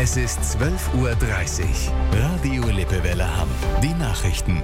Es ist 12:30 Uhr. Radio Lippewelle Hamm. Die Nachrichten.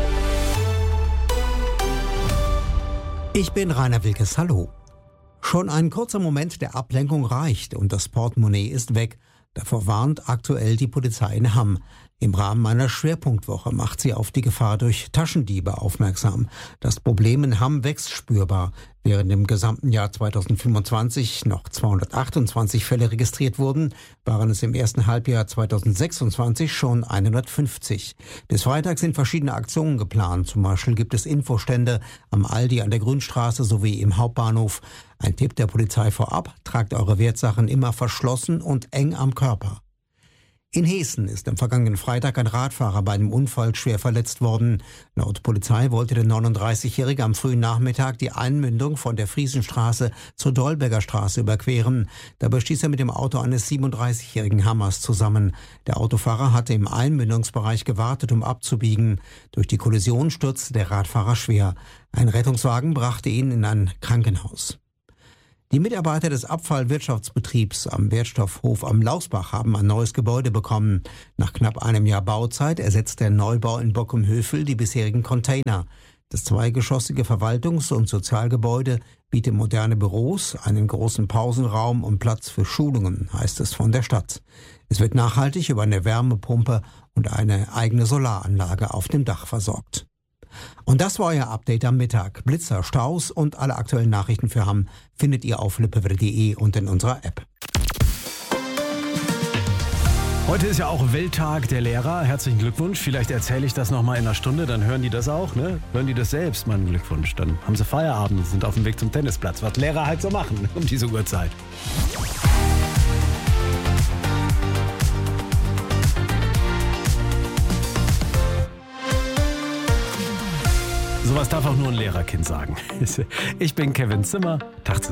Ich bin Rainer Wilkes, hallo. Schon ein kurzer Moment der Ablenkung reicht und das Portemonnaie ist weg. Davor warnt aktuell die Polizei in Hamm. Im Rahmen einer Schwerpunktwoche macht sie auf die Gefahr durch Taschendiebe aufmerksam. Das Problem in Hamm wächst spürbar. Während im gesamten Jahr 2025 noch 228 Fälle registriert wurden, waren es im ersten Halbjahr 2026 schon 150. Bis Freitag sind verschiedene Aktionen geplant. Zum Beispiel gibt es Infostände am Aldi an der Grünstraße sowie im Hauptbahnhof. Ein Tipp der Polizei vorab: Tragt eure Wertsachen immer verschlossen und eng am Körper. In Hessen ist am vergangenen Freitag ein Radfahrer bei einem Unfall schwer verletzt worden. Laut Polizei wollte der 39-Jährige am frühen Nachmittag die Einmündung von der Friesenstraße zur Dolberger Straße überqueren. Dabei stieß er mit dem Auto eines 37-jährigen Hammers zusammen. Der Autofahrer hatte im Einmündungsbereich gewartet, um abzubiegen. Durch die Kollision stürzte der Radfahrer schwer. Ein Rettungswagen brachte ihn in ein Krankenhaus. Die Mitarbeiter des Abfallwirtschaftsbetriebs am Wertstoffhof am Lausbach haben ein neues Gebäude bekommen. Nach knapp einem Jahr Bauzeit ersetzt der Neubau in Bockum-Hövel die bisherigen Container. Das zweigeschossige Verwaltungs- und Sozialgebäude bietet moderne Büros, einen großen Pausenraum und Platz für Schulungen, heißt es von der Stadt. Es wird nachhaltig über eine Wärmepumpe und eine eigene Solaranlage auf dem Dach versorgt. Und das war euer Update am Mittag. Blitzer, Staus und alle aktuellen Nachrichten für Hamm findet ihr auf lippewelle.de und in unserer App. Heute ist ja auch Welttag der Lehrer. Herzlichen Glückwunsch. Vielleicht erzähle ich das nochmal in einer Stunde, dann hören die das auch, ne? Hören die das selbst, meinen Glückwunsch. Dann haben sie Feierabend und sind auf dem Weg zum Tennisplatz, was Lehrer halt so machen um diese Uhrzeit. Sowas darf auch nur ein Lehrerkind sagen. Ich bin Kevin Zimmer. Tag zusammen.